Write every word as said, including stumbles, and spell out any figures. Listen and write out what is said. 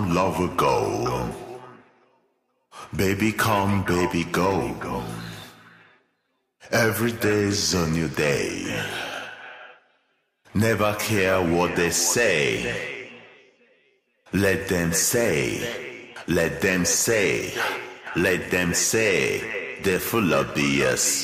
long love ago. Baby come, baby go. Every day's a new day. Never care what they say. Let them say, let them say, let them say, they're full of B S.